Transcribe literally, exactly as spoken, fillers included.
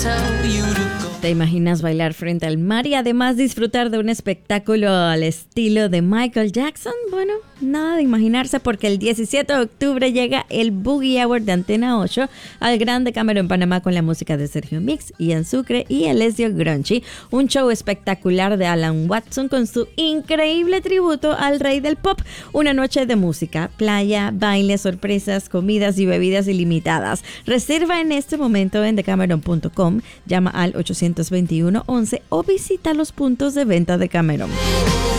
¿Te imaginas bailar frente al mar y además disfrutar de un espectáculo al estilo de Michael Jackson? Bueno, nada de imaginarse, porque el diecisiete de octubre llega el Boogie Hour de Antena ocho al Gran Decameron en Panamá con la música de Sergio Mix, Ian Sucre y Alessio Gronchi. Un show espectacular de Alan Watson con su increíble tributo al rey del pop. Una noche de música, playa, baile, sorpresas, comidas y bebidas ilimitadas. Reserva en este momento en decameron punto com, llama al ochocientos veintiuno once o visita los puntos de venta de Decameron.